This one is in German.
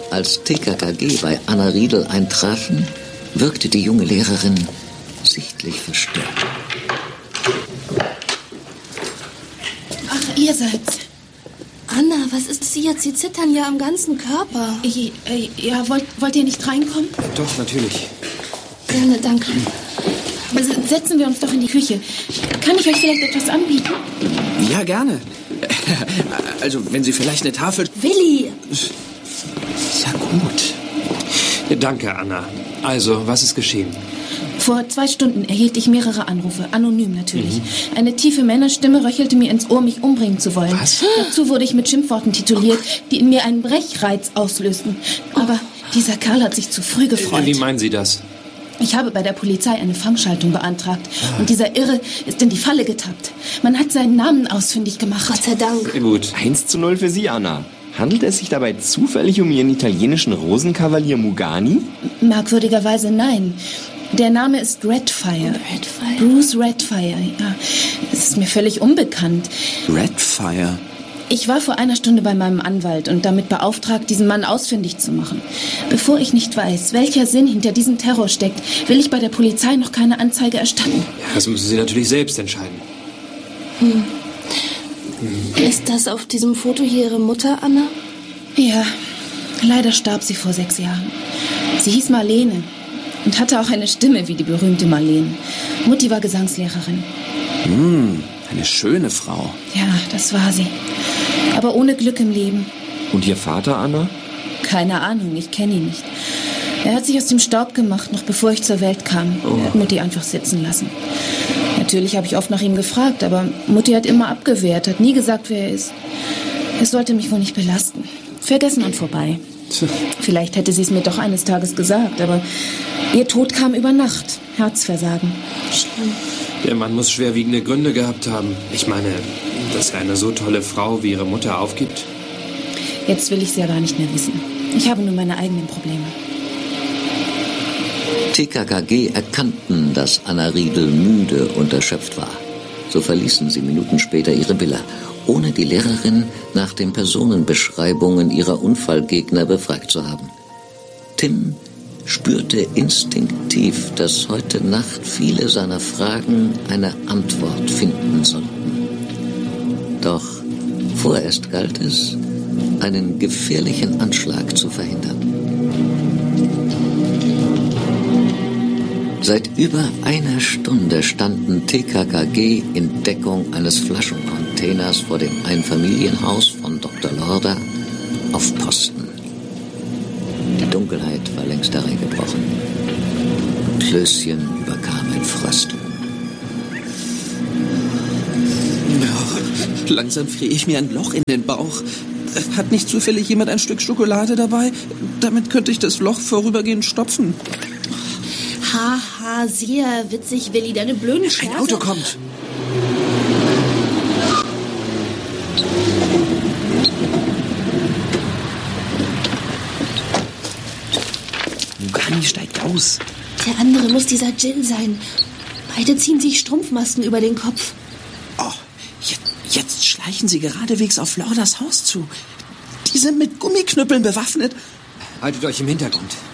Als TKKG bei Anna Riedel eintrafen, wirkte die junge Lehrerin sichtlich verstört. Ach, ihr seid's. Anna, was ist Sie jetzt? Sie zittern ja am ganzen Körper. Ja, wollt ihr nicht reinkommen? Doch, natürlich. Gerne, danke. Also setzen wir uns doch in die Küche. Kann ich euch vielleicht etwas anbieten? Ja, gerne. Also, wenn Sie vielleicht eine Tafel... Willi! Ja, gut. Danke, Anna. Also, was ist geschehen? Vor 2 Stunden erhielt ich mehrere Anrufe, anonym natürlich. Eine tiefe Männerstimme röchelte mir ins Ohr, mich umbringen zu wollen. Was? Dazu wurde ich mit Schimpfworten tituliert, die in mir einen Brechreiz auslösten. Aber dieser Kerl hat sich zu früh gefreut. Wie meinen Sie das? Ich habe bei der Polizei eine Fangschaltung beantragt. Und dieser Irre ist in die Falle getappt. Man hat seinen Namen ausfindig gemacht. Gott sei Dank. Gut. 1:0 für Sie, Anna. Handelt es sich dabei zufällig um Ihren italienischen Rosenkavalier Mugani? Merkwürdigerweise nein. Der Name ist Redfire. Redfire? Bruce Redfire, ja. Es ist mir völlig unbekannt. Redfire? Ich war vor 1 Stunde bei meinem Anwalt und damit beauftragt, diesen Mann ausfindig zu machen. Bevor ich nicht weiß, welcher Sinn hinter diesem Terror steckt, will ich bei der Polizei noch keine Anzeige erstatten. Ja, das müssen Sie natürlich selbst entscheiden. Ist das auf diesem Foto hier Ihre Mutter, Anna? Ja, leider starb sie vor 6 Jahren. Sie hieß Marlene und hatte auch eine Stimme wie die berühmte Marlene. Mutti war Gesangslehrerin. Eine schöne Frau. Ja, das war sie. Aber ohne Glück im Leben. Und Ihr Vater, Anna? Keine Ahnung, ich kenne ihn nicht. Er hat sich aus dem Staub gemacht, noch bevor ich zur Welt kam. Er hat Mutti einfach sitzen lassen. Natürlich habe ich oft nach ihm gefragt, aber Mutti hat immer abgewehrt, hat nie gesagt, wer er ist. Es sollte mich wohl nicht belasten. Vergessen und vorbei. Vielleicht hätte sie es mir doch eines Tages gesagt, aber ihr Tod kam über Nacht. Herzversagen. Schlimm. Der Mann muss schwerwiegende Gründe gehabt haben. Ich meine, dass er eine so tolle Frau wie Ihre Mutter aufgibt. Jetzt will ich es ja gar nicht mehr wissen. Ich habe nur meine eigenen Probleme. TKKG erkannten, dass Anna Riedel müde und erschöpft war. So verließen sie Minuten später ihre Villa, ohne die Lehrerin nach den Personenbeschreibungen ihrer Unfallgegner befragt zu haben. Tim spürte instinktiv, dass heute Nacht viele seiner Fragen eine Antwort finden sollten. Doch vorerst galt es, einen gefährlichen Anschlag zu verhindern. Seit über 1 Stunde standen TKKG in Deckung eines Flaschencontainers vor dem Einfamilienhaus von Dr. Lorda auf Posten. Die Dunkelheit war längst hereingebrochen. Klößchen überkam ein Frösteln. Ja, langsam friere ich mir ein Loch in den Bauch. Hat nicht zufällig jemand ein Stück Schokolade dabei? Damit könnte ich das Loch vorübergehend stopfen. Haha, sehr witzig, Willi, deine blöden Scherze. Ein Auto kommt. Mugani steigt aus. Der andere muss dieser Jill sein. Beide ziehen sich Strumpfmasken über den Kopf. Oh, jetzt schleichen sie geradewegs auf Lordas Haus zu. Die sind mit Gummiknüppeln bewaffnet. Haltet euch im Hintergrund.